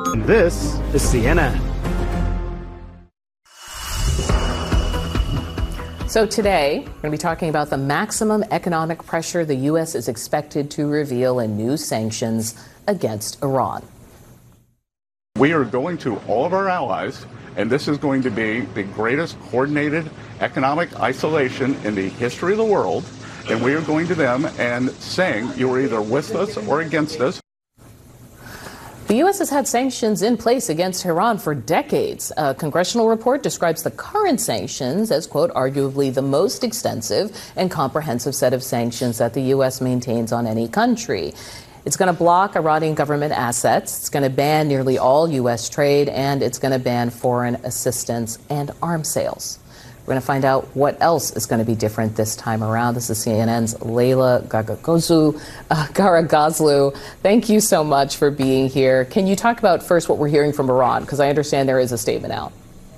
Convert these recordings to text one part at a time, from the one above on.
And this is CNN. So today, we're going to be talking about the maximum economic pressure the U.S. is expected to reveal in new sanctions against Iran. We are going to all of our allies, and this is going to be the greatest coordinated economic isolation in the history of the world, and we are going to them and saying you are either with us or against us. The U.S. has had sanctions in place against Iran for decades. A congressional report describes the current sanctions as, quote, arguably the most extensive and comprehensive set of sanctions that the U.S. maintains on any country. It's going to block Iranian government assets. It's going to ban nearly all U.S. trade, and it's going to ban foreign assistance and arms sales. We're going to find out what else is going to be different this time around. This is CNN's Leila Garagozlu. Thank you so much for being here. Can you talk about first what we're hearing from Iran? Because I understand there is a statement out.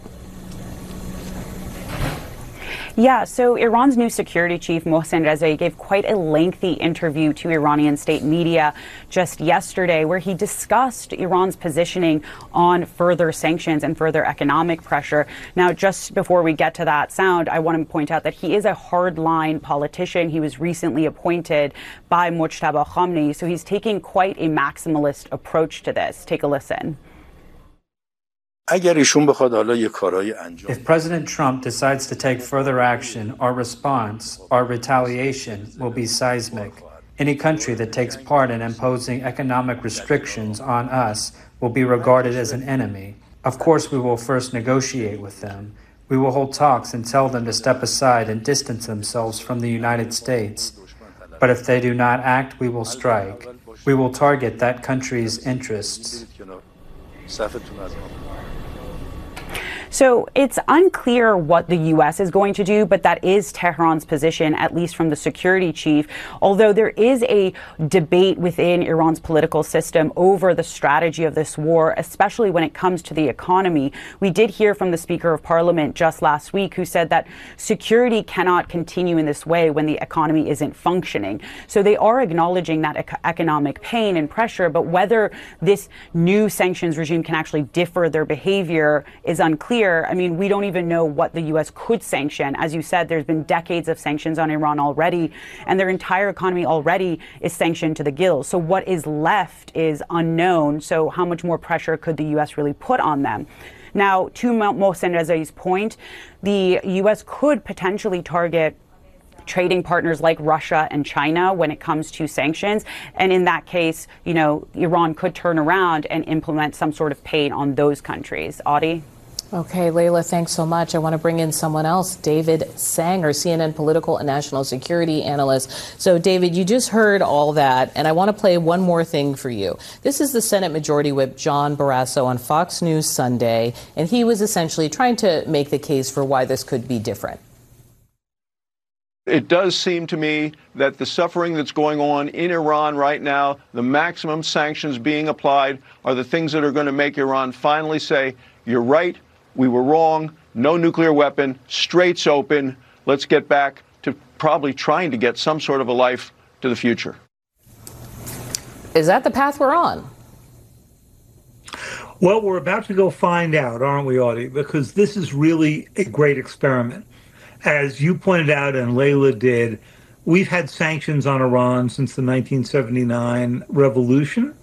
Yeah, so Iran's new security chief, Mohsen Rezai, gave quite a lengthy interview to Iranian state media just yesterday, where he discussed Iran's positioning on further sanctions and further economic pressure. Now, just before we get to that sound, I want to point out that he is a hardline politician. He was recently appointed by Mojtaba Khamenei, so he's taking quite a maximalist approach to this. Take a listen. If President Trump decides to take further action, our response, our retaliation, will be seismic. Any country that takes part in imposing economic restrictions on us will be regarded as an enemy. Of course, we will first negotiate with them. We will hold talks and tell them to step aside and distance themselves from the United States. But if they do not act, we will strike. We will target that country's interests. So it's unclear what the U.S. is going to do, but that is Tehran's position, at least from the security chief, although there is a debate within Iran's political system over the strategy of this war, especially when it comes to the economy. We did hear from the Speaker of Parliament just last week, who said that security cannot continue in this way when the economy isn't functioning. So they are acknowledging that economic pain and pressure, but whether this new sanctions regime can actually differ their behavior is unclear. I mean, we don't even know what the U.S. could sanction. As you said, there's been decades of sanctions on Iran already, and their entire economy already is sanctioned to the gills. So what is left is unknown. So how much more pressure could the U.S. really put on them? Now, to Mohsen Rezai's point, the U.S. could potentially target trading partners like Russia and China when it comes to sanctions. And in that case, you know, Iran could turn around and implement some sort of pain on those countries. Audie? Okay, Leila, thanks so much. I want to bring in someone else, David Sanger, CNN political and national security analyst. So, David, you just heard all that, and I want to play one more thing for you. This is the Senate Majority Whip John Barrasso on Fox News Sunday, and he was essentially trying to make the case for why this could be different. It does seem to me that the suffering that's going on in Iran right now, the maximum sanctions being applied, are the things that are going to make Iran finally say, you're right, we were wrong, no nuclear weapon, straits open, let's get back to probably trying to get some sort of a life to the future. Is that the path we're on? Well, we're about to go find out, aren't we, Audie? Because this is really a great experiment. As you pointed out and Leila did, we've had sanctions on Iran since the 1979 revolution.